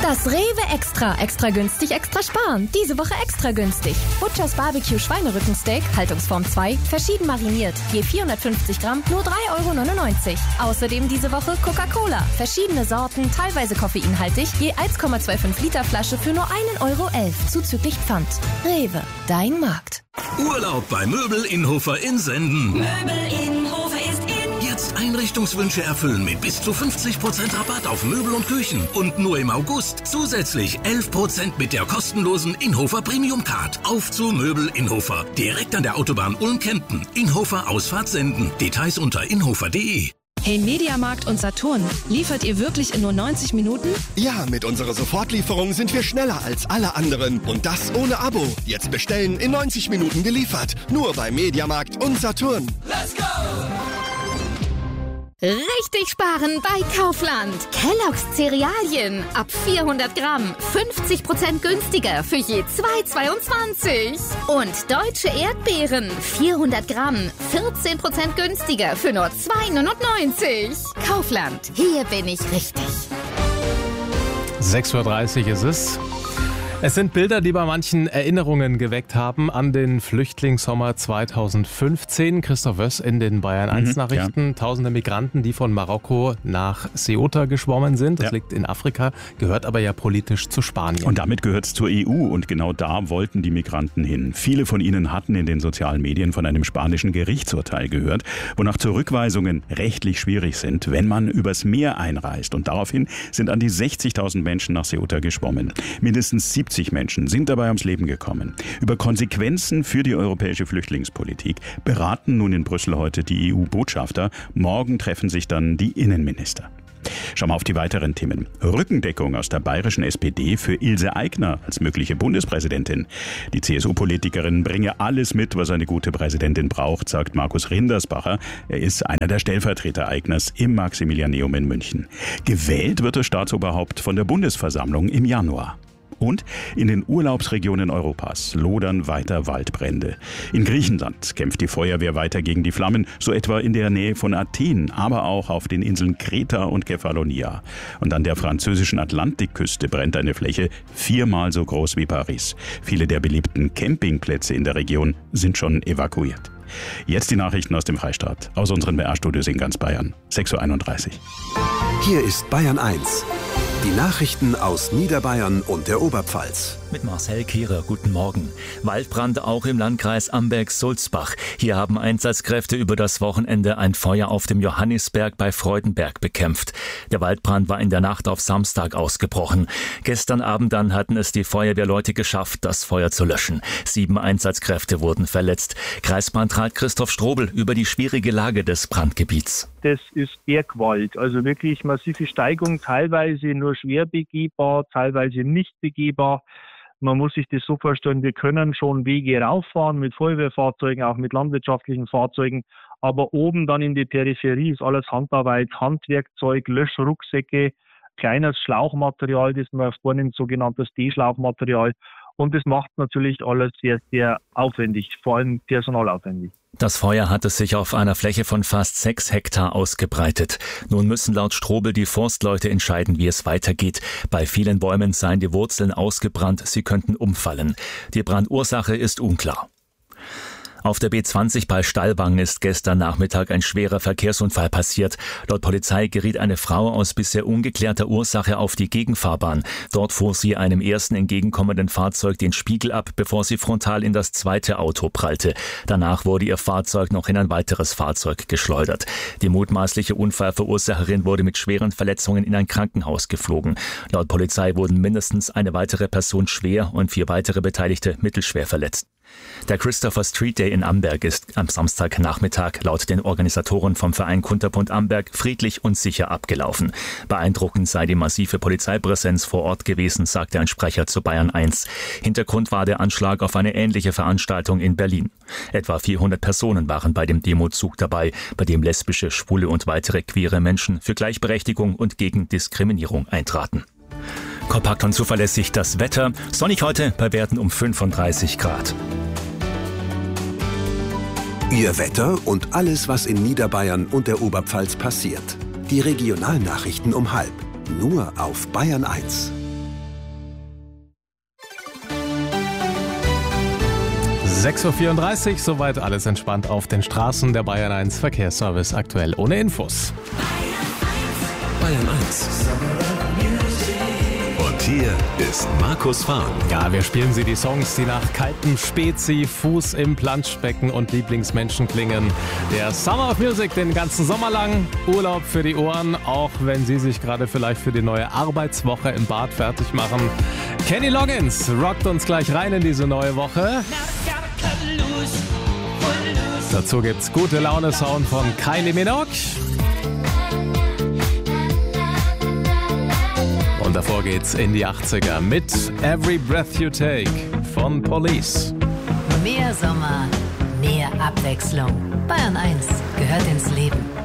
Das Rewe Extra. Extra günstig, extra sparen. Diese Woche extra günstig. Butchers Barbecue Schweinerückensteak, Haltungsform 2, verschieden mariniert. Je 450 Gramm, nur 3,99 €. Außerdem diese Woche Coca-Cola. Verschiedene Sorten, teilweise koffeinhaltig, je 1,25 Liter Flasche für nur 1,11 € zuzüglich Pfand. Rewe, dein Markt. Urlaub bei Möbel Innhofer in Senden. Möbel Innhofer ist in. Jetzt Einrichtungswünsche erfüllen mit bis zu 50% Rabatt auf Möbel und Küchen. Und nur im August zusätzlich 11% mit der kostenlosen Innhofer Premium Card. Auf zu Möbel Innhofer. Direkt an der Autobahn Ulm-Kempten. Innhofer Ausfahrt Senden. Details unter innhofer.de. Hey Mediamarkt und Saturn, liefert ihr wirklich in nur 90 Minuten? Ja, mit unserer Sofortlieferung sind wir schneller als alle anderen. Und das ohne Abo. Jetzt bestellen, in 90 Minuten geliefert. Nur bei Mediamarkt und Saturn. Let's go! Richtig sparen bei Kaufland. Kellogg's Cerealien ab 400 Gramm 50% günstiger für je 2,22. Und deutsche Erdbeeren 400 Gramm 14% günstiger für nur 2,99. Kaufland, hier bin ich richtig. 6:30 Uhr ist es. Es sind Bilder, die bei manchen Erinnerungen geweckt haben an den Flüchtlingssommer 2015. Christoph Wöss in den Bayern 1 Nachrichten. Ja. Tausende Migranten, die von Marokko nach Ceuta geschwommen sind. Das liegt in Afrika, gehört aber ja politisch zu Spanien. Und damit gehört es zur EU und genau da wollten die Migranten hin. Viele von ihnen hatten in den sozialen Medien von einem spanischen Gerichtsurteil gehört, wonach Zurückweisungen rechtlich schwierig sind, wenn man übers Meer einreist. Und daraufhin sind an die 60.000 Menschen nach Ceuta geschwommen. Mindestens 70 Menschen sind dabei ums Leben gekommen. Über Konsequenzen für die europäische Flüchtlingspolitik beraten nun in Brüssel heute die EU-Botschafter. Morgen treffen sich dann die Innenminister. Schauen wir auf die weiteren Themen. Rückendeckung aus der bayerischen SPD für Ilse Aigner als mögliche Bundespräsidentin. Die CSU-Politikerin bringe alles mit, was eine gute Präsidentin braucht, sagt Markus Rindersbacher. Er ist einer der Stellvertreter Aigners im Maximilianeum in München. Gewählt wird das Staatsoberhaupt von der Bundesversammlung im Januar. Und in den Urlaubsregionen Europas lodern weiter Waldbrände. In Griechenland kämpft die Feuerwehr weiter gegen die Flammen, so etwa in der Nähe von Athen, aber auch auf den Inseln Kreta und Kefalonia. Und an der französischen Atlantikküste brennt eine Fläche 4-mal so groß wie Paris. Viele der beliebten Campingplätze in der Region sind schon evakuiert. Jetzt die Nachrichten aus dem Freistaat, aus unseren BR-Studios in ganz Bayern. 6:31 Uhr. Hier ist Bayern 1. Die Nachrichten aus Niederbayern und der Oberpfalz. Mit Marcel Kehrer, guten Morgen. Waldbrand auch im Landkreis Amberg-Sulzbach. Hier haben Einsatzkräfte über das Wochenende ein Feuer auf dem Johannisberg bei Freudenberg bekämpft. Der Waldbrand war in der Nacht auf Samstag ausgebrochen. Gestern Abend dann hatten es die Feuerwehrleute geschafft, das Feuer zu löschen. 7 Einsatzkräfte wurden verletzt. Kreisbrandrat Christoph Strobel über die schwierige Lage des Brandgebiets. Das ist Bergwald, also wirklich massive Steigung, teilweise nur schwer begehbar, teilweise nicht begehbar. Man muss sich das so vorstellen, wir können schon Wege rauffahren mit Feuerwehrfahrzeugen, auch mit landwirtschaftlichen Fahrzeugen, aber oben dann in die Peripherie ist alles Handarbeit, Handwerkzeug, Löschrucksäcke, kleines Schlauchmaterial, das man vornimmt, sogenanntes D-Schlauchmaterial. Und das macht natürlich alles sehr, sehr aufwendig, vor allem personalaufwendig. Das Feuer hatte sich auf einer Fläche von fast 6 Hektar ausgebreitet. Nun müssen laut Strobel die Forstleute entscheiden, wie es weitergeht. Bei vielen Bäumen seien die Wurzeln ausgebrannt, sie könnten umfallen. Die Brandursache ist unklar. Auf der B20 bei Stallwangen ist gestern Nachmittag ein schwerer Verkehrsunfall passiert. Laut Polizei geriet eine Frau aus bisher ungeklärter Ursache auf die Gegenfahrbahn. Dort fuhr sie einem ersten entgegenkommenden Fahrzeug den Spiegel ab, bevor sie frontal in das zweite Auto prallte. Danach wurde ihr Fahrzeug noch in ein weiteres Fahrzeug geschleudert. Die mutmaßliche Unfallverursacherin wurde mit schweren Verletzungen in ein Krankenhaus geflogen. Laut Polizei wurden mindestens eine weitere Person schwer und 4 weitere Beteiligte mittelschwer verletzt. Der Christopher Street Day in Amberg ist am Samstagnachmittag laut den Organisatoren vom Verein Kunterbund Amberg friedlich und sicher abgelaufen. Beeindruckend sei die massive Polizeipräsenz vor Ort gewesen, sagte ein Sprecher zu Bayern 1. Hintergrund war der Anschlag auf eine ähnliche Veranstaltung in Berlin. Etwa 400 Personen waren bei dem Demozug dabei, bei dem lesbische, schwule und weitere queere Menschen für Gleichberechtigung und gegen Diskriminierung eintraten. Kompakt und zuverlässig das Wetter. Sonnig heute bei Werten um 35 Grad. Ihr Wetter und alles, was in Niederbayern und der Oberpfalz passiert. Die Regionalnachrichten um 12:30. Nur auf Bayern 1. 6.34 Uhr, soweit alles entspannt auf den Straßen. Der Bayern 1 Verkehrsservice aktuell ohne Infos. Bayern 1. Und hier ist Markus Fahren. Ja, wir spielen Sie die Songs, die nach kaltem Spezi, Fuß im Planschbecken und Lieblingsmenschen klingen. Der Summer of Music den ganzen Sommer lang. Urlaub für die Ohren, auch wenn Sie sich gerade vielleicht für die neue Arbeitswoche im Bad fertig machen. Kenny Loggins rockt uns gleich rein in diese neue Woche. Dazu gibt's gute Laune-Sound von Kylie Minogue. Und davor geht's in die 80er mit Every Breath You Take von Police. Mehr Sommer, mehr Abwechslung. Bayern 1 gehört ins Leben.